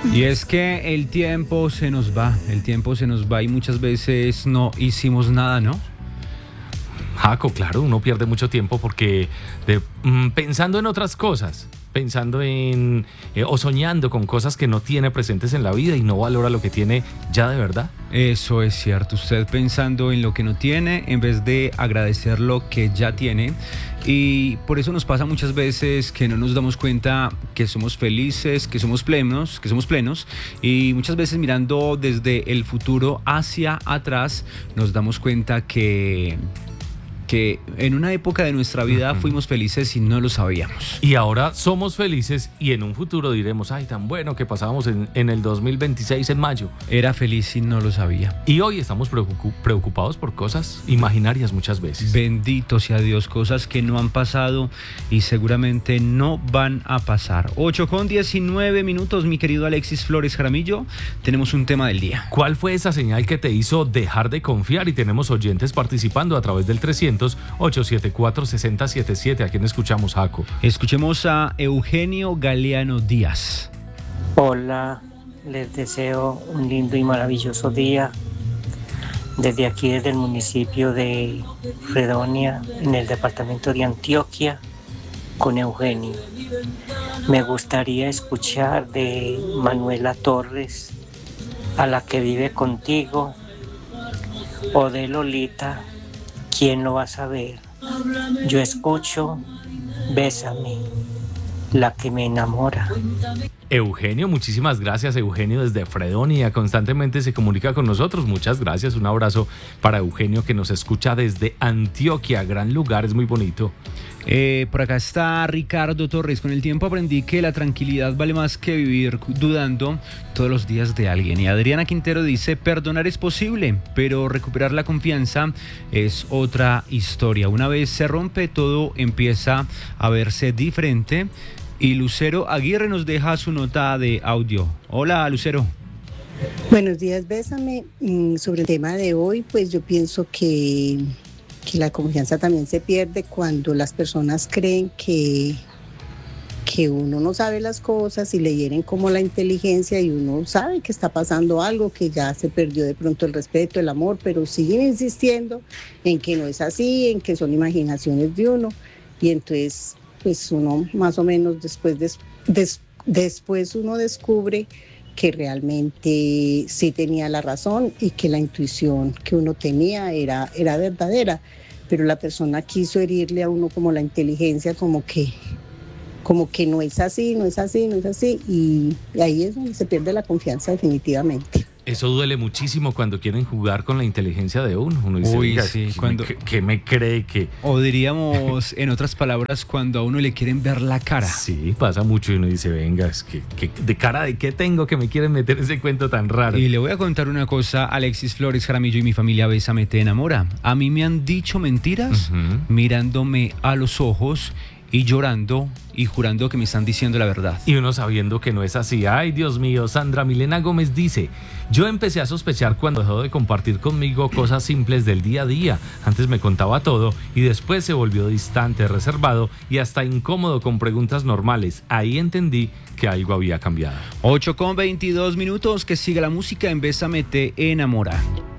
Y es que el tiempo se nos va y muchas veces no hicimos nada, ¿no? Jaco, claro, uno pierde mucho tiempo porque pensando en otras cosas, pensando en o soñando con cosas que no tiene presentes en la vida y no valora lo que tiene ya de verdad. Eso es cierto, usted pensando en lo que no tiene en vez de agradecer lo que ya tiene. Y por eso nos pasa muchas veces que no nos damos cuenta que somos felices, que somos plenos, y muchas veces mirando desde el futuro hacia atrás nos damos cuenta que en una época de nuestra vida fuimos felices y no lo sabíamos. Y ahora somos felices y en un futuro diremos, ay, tan bueno que pasábamos en el 2026 en mayo. Era feliz y no lo sabía. Y hoy estamos preocupados por cosas imaginarias muchas veces. Bendito sea Dios, cosas que no han pasado y seguramente no van a pasar. 8:19, mi querido Alexis Flores Jaramillo. Tenemos un tema del día. ¿Cuál fue esa señal que te hizo dejar de confiar? Y tenemos oyentes participando a través del 300-874-6077. ¿A quién escuchamos, Jaco? Escuchemos a Eugenio Galeano Díaz. Hola, les deseo un lindo y maravilloso día desde aquí, desde el municipio de Fredonia, en el departamento de Antioquia, con Eugenio. Me gustaría escuchar de Manuela Torres, A la que vive contigo, o de Lolita, ¿quién lo va a saber? Yo escucho Bésame, la que me enamora. Eugenio, muchísimas gracias. Eugenio desde Fredonia constantemente se comunica con nosotros. Muchas gracias, un abrazo para Eugenio que nos escucha desde Antioquia, gran lugar, es muy bonito. Por acá está Ricardo Torres. Con el tiempo aprendí que la tranquilidad vale más que vivir dudando todos los días de alguien. Y Adriana Quintero dice, perdonar es posible, pero recuperar la confianza es otra historia. Una vez se rompe, todo empieza a verse diferente. Y Lucero Aguirre nos deja su nota de audio. Hola, Lucero. Buenos días, Bésame. Sobre el tema de hoy, pues yo pienso que la confianza también se pierde cuando las personas creen que uno no sabe las cosas y le hieren como la inteligencia y uno sabe que está pasando algo, que ya se perdió de pronto el respeto, el amor, pero siguen insistiendo en que no es así, en que son imaginaciones de uno, y entonces pues uno más o menos después uno descubre que realmente sí tenía la razón y que la intuición que uno tenía era verdadera, pero la persona quiso herirle a uno como la inteligencia, como que no es así, y ahí es donde se pierde la confianza definitivamente. Eso duele muchísimo cuando quieren jugar con la inteligencia de uno. Uno dice, uy, sí, ¿qué me cree que...? O diríamos, en otras palabras, cuando a uno le quieren ver la cara. Sí, pasa mucho y uno dice, venga, es que ¿de cara de qué tengo que me quieren meter ese cuento tan raro? Y le voy a contar una cosa, Alexis Flores Jaramillo y mi familia Bésame te enamora. A mí me han dicho mentiras mirándome a los ojos y llorando y jurando que me están diciendo la verdad. Y uno sabiendo que no es así. Ay, Dios mío. Sandra Milena Gómez dice, yo empecé a sospechar cuando dejó de compartir conmigo cosas simples del día a día. Antes me contaba todo y después se volvió distante, reservado y hasta incómodo con preguntas normales. Ahí entendí que algo había cambiado. 8:22, que siga la música en Bésame te enamora.